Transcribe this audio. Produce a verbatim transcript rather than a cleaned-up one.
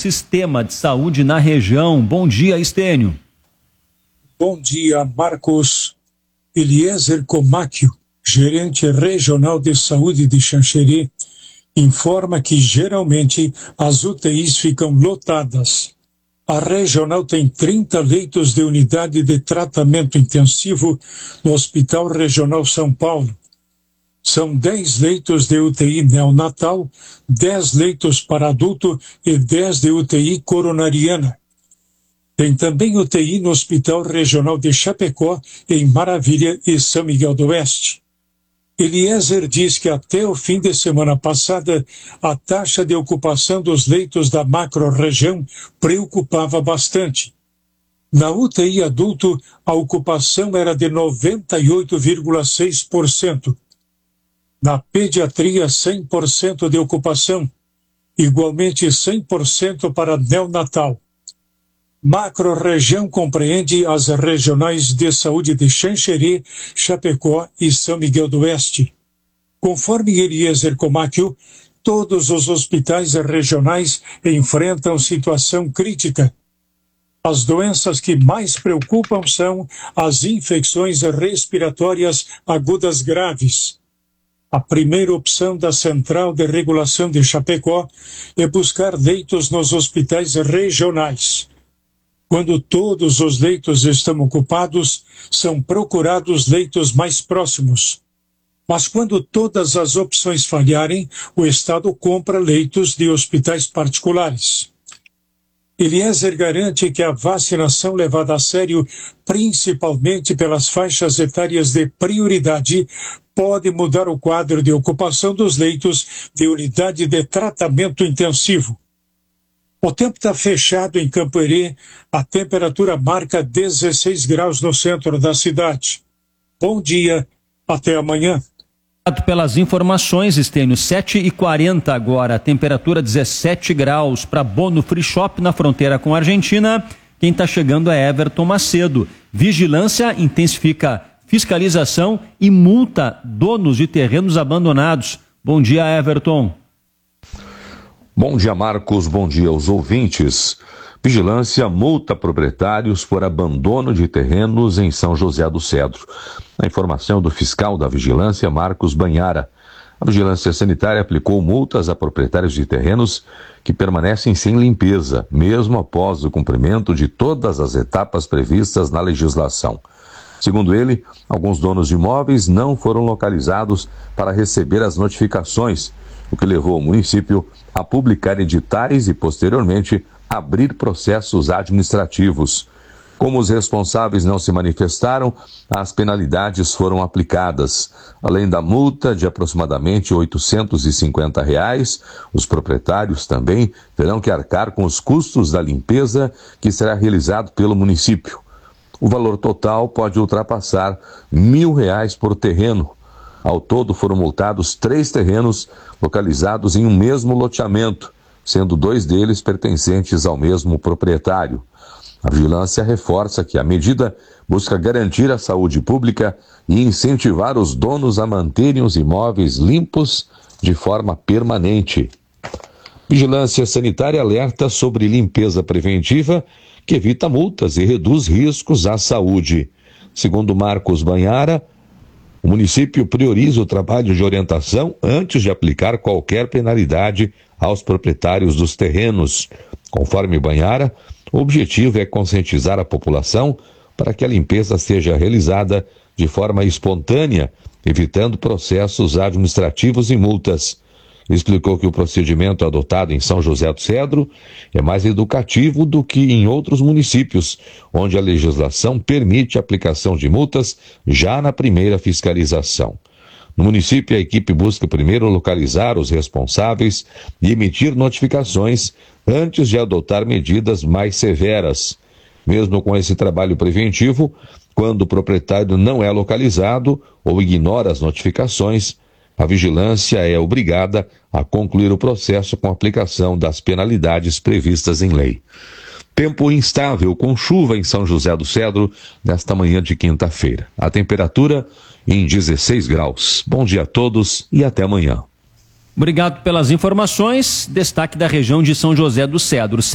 sistema de saúde na região. Bom dia, Estênio. Bom dia, Marcos. Eliezer Comáquio, gerente regional de saúde de Xanxerê, informa que geralmente as U T Is ficam lotadas. A regional tem trinta leitos de unidade de tratamento intensivo no Hospital Regional São Paulo. São dez leitos de U T I neonatal, dez leitos para adulto e dez de U T I coronariana. Tem também U T I no Hospital Regional de Chapecó, em Maravilha e São Miguel do Oeste. Eliezer diz que até o fim de semana passada, a taxa de ocupação dos leitos da macro-região preocupava bastante. Na U T I adulto, a ocupação era de noventa e oito vírgula seis por cento. Na pediatria, cem por cento de ocupação, igualmente cem por cento para neonatal. Macro-região compreende as regionais de saúde de Xanxerê, Chapecó e São Miguel do Oeste. Conforme Eliezer Comáquio, todos os hospitais regionais enfrentam situação crítica. As doenças que mais preocupam são as infecções respiratórias agudas graves. A primeira opção da Central de Regulação de Chapecó é buscar leitos nos hospitais regionais. Quando todos os leitos estão ocupados, são procurados leitos mais próximos. Mas quando todas as opções falharem, o Estado compra leitos de hospitais particulares. Eliezer garante que a vacinação levada a sério, principalmente pelas faixas etárias de prioridade, pode mudar o quadro de ocupação dos leitos de unidade de tratamento intensivo. O tempo está fechado em Campo Herê, a temperatura marca dezesseis graus no centro da cidade. Bom dia, até amanhã. Obrigado pelas informações, Estênio. sete e quarenta agora, temperatura dezessete graus para Bono Free Shop na fronteira com a Argentina. Quem está chegando é Everton Macedo. Vigilância intensifica fiscalização e multa donos de terrenos abandonados. Bom dia, Everton. Bom dia, Marcos. Bom dia aos ouvintes. Vigilância multa proprietários por abandono de terrenos em São José do Cedro. A informação do fiscal da Vigilância, Marcos Banhara. A Vigilância Sanitária aplicou multas a proprietários de terrenos que permanecem sem limpeza, mesmo após o cumprimento de todas as etapas previstas na legislação. Segundo ele, alguns donos de imóveis não foram localizados para receber as notificações, o que levou o município a publicar editais e, posteriormente, abrir processos administrativos. Como os responsáveis não se manifestaram, as penalidades foram aplicadas. Além da multa de aproximadamente oitocentos e cinquenta reais, os proprietários também terão que arcar com os custos da limpeza que será realizado pelo município. O valor total pode ultrapassar mil reais por terreno. Ao todo foram multados três terrenos localizados em um mesmo loteamento, sendo dois deles pertencentes ao mesmo proprietário. A vigilância reforça que a medida busca garantir a saúde pública e incentivar os donos a manterem os imóveis limpos de forma permanente. Vigilância Sanitária alerta sobre limpeza preventiva que evita multas e reduz riscos à saúde. Segundo Marcos Banhara, o município prioriza o trabalho de orientação antes de aplicar qualquer penalidade aos proprietários dos terrenos. Conforme Banhara, o objetivo é conscientizar a população para que a limpeza seja realizada de forma espontânea, evitando processos administrativos e multas. Explicou que o procedimento adotado em São José do Cedro é mais educativo do que em outros municípios, onde a legislação permite a aplicação de multas já na primeira fiscalização. No município, a equipe busca primeiro localizar os responsáveis e emitir notificações antes de adotar medidas mais severas. Mesmo com esse trabalho preventivo, quando o proprietário não é localizado ou ignora as notificações, a vigilância é obrigada a concluir o processo com a aplicação das penalidades previstas em lei. Tempo instável, com chuva em São José do Cedro, nesta manhã de quinta-feira. A temperatura em dezesseis graus. Bom dia a todos e até amanhã. Obrigado pelas informações. Destaque da região de São José do Cedro.